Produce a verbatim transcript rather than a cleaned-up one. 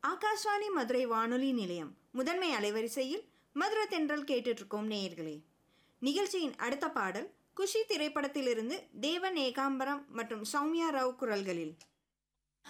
ஆகாஷ்வாணி மதுரை வானொலி நிலையம் முதன்மை அலைவரிசையில் மதுரை தென்றல் கேட்டுட்ருக்கோம் நேயர்களே. நிகழ்ச்சியின் அடுத்த பாடல் குஷி திரைப்படத்திலிருந்து தேவன் ஏகாம்பரம் மற்றும் சௌமியா ராவ் குரல்களில்.